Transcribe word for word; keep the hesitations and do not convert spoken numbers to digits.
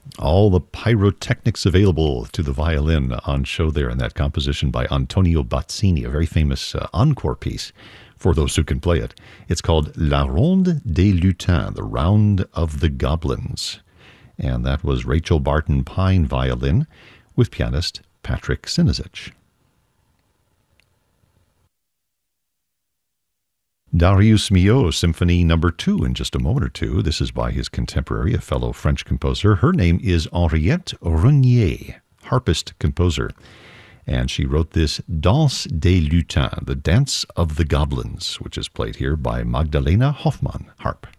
All the pyrotechnics available to the violin on show there in that composition by Antonio Bazzini, a very famous uh, encore piece for those who can play it. It's called La Ronde des Lutins, the Round of the Goblins. And that was Rachel Barton Pine violin with pianist Patrick Sinisic. Darius Milhaud, Symphony Number Two, in just a moment or two. This is by his contemporary, a fellow French composer. Her name is Henriette Renier, harpist composer. And she wrote this Danse des Lutins, the Dance of the Goblins, which is played here by Magdalena Hoffmann, harp.